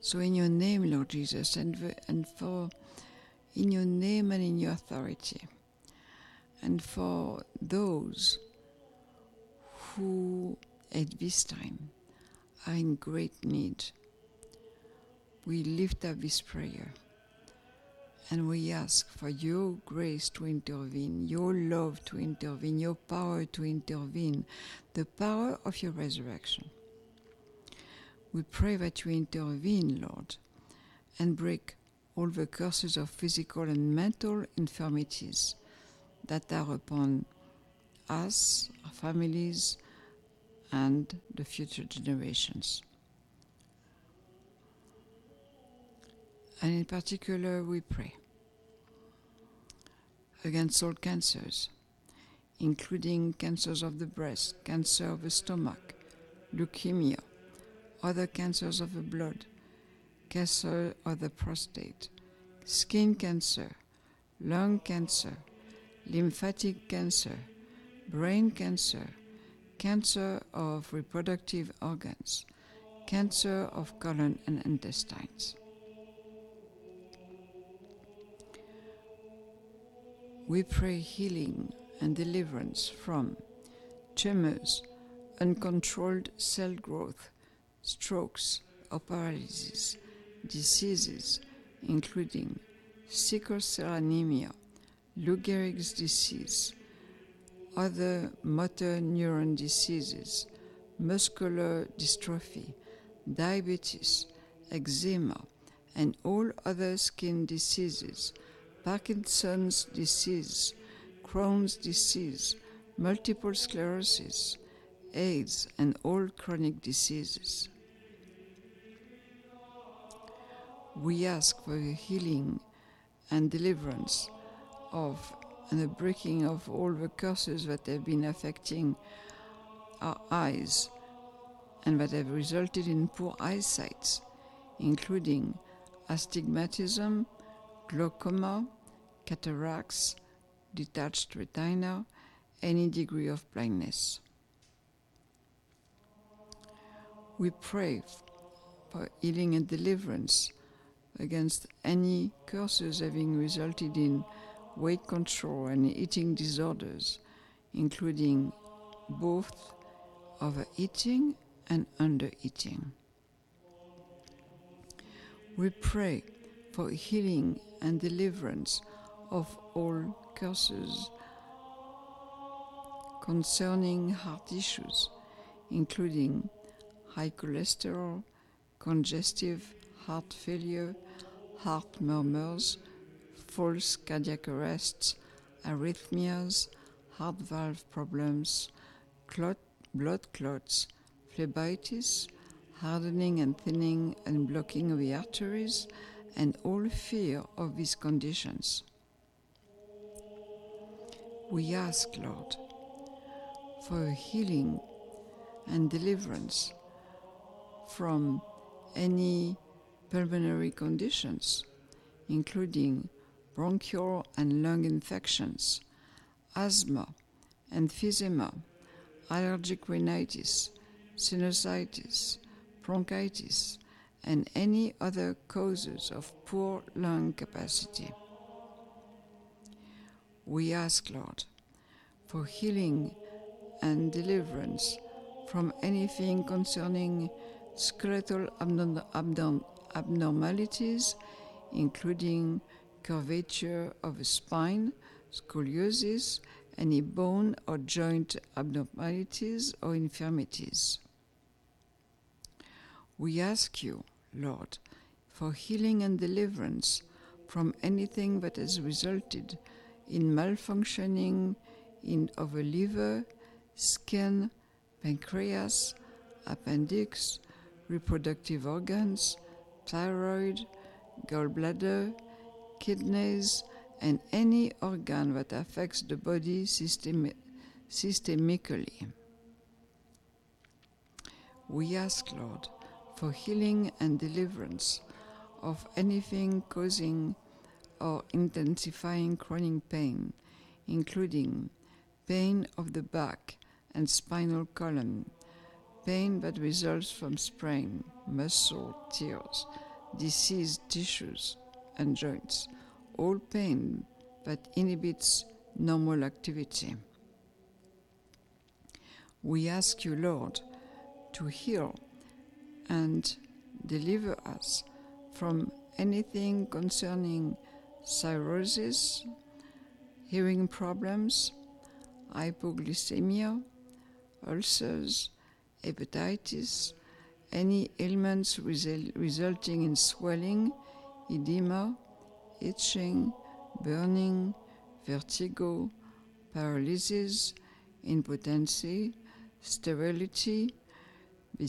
So in your name, Lord Jesus, and for in your name and in your authority, and for those who at this time are in great need, we lift up this prayer and we ask for your grace to intervene, your love to intervene, your power to intervene, the power of your resurrection. We pray that you intervene, Lord, and break all the curses of physical and mental infirmities that are upon us, our families, and the future generations. And in particular, we pray against all cancers, including cancers of the breast, cancer of the stomach, leukemia, other cancers of the blood, cancer of the prostate, skin cancer, lung cancer, lymphatic cancer, brain cancer, cancer of reproductive organs, cancer of colon and intestines. We pray healing and deliverance from tumors, uncontrolled cell growth, strokes or paralysis, diseases including sickle cell anemia, Lou Gehrig's disease, other motor neuron diseases, muscular dystrophy, diabetes, eczema, and all other skin diseases, Parkinson's disease, Crohn's disease, multiple sclerosis, AIDS, and all chronic diseases. We ask for the healing and deliverance of and the breaking of all the curses that have been affecting our eyes and that have resulted in poor eyesight, including astigmatism, glaucoma, cataracts, detached retina, any degree of blindness. We pray for healing and deliverance against any curses having resulted in weight control and eating disorders, including both overeating and undereating. We pray for healing and deliverance of all curses concerning heart issues, including high cholesterol, congestive heart failure, heart murmurs, false cardiac arrests, arrhythmias, heart valve problems, blood clots, phlebitis, hardening and thinning and blocking of the arteries, and all fear of these conditions. We ask, Lord, for healing and deliverance from any pulmonary conditions, including bronchial and lung infections, asthma, emphysema, allergic rhinitis, sinusitis, bronchitis, and any other causes of poor lung capacity. We ask, Lord, for healing and deliverance from anything concerning skeletal abnormalities, including curvature of the spine, scoliosis, any bone or joint abnormalities or infirmities. We ask you, Lord, for healing and deliverance from anything that has resulted in malfunctioning of the liver, skin, pancreas, appendix, reproductive organs, thyroid, gallbladder, kidneys, and any organ that affects the body systemically. We ask, Lord, for healing and deliverance of anything causing or intensifying chronic pain, including pain of the back and spinal column, pain that results from sprain, muscle tears, diseased tissues and joints, all pain that inhibits normal activity. We ask you, Lord, to heal and deliver us from anything concerning cirrhosis, hearing problems, hypoglycemia, ulcers, hepatitis, any ailments resulting in swelling, edema, itching, burning, vertigo, paralysis, impotency, sterility,